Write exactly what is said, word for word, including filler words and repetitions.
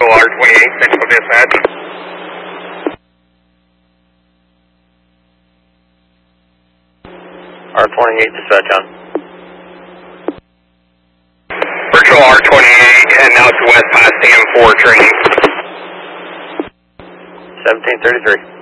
R twenty-eight, technical dispatch. R twenty-eight dispatch on. Virtual R twenty-eight, heading out to west past C M four training. seventeen thirty-three.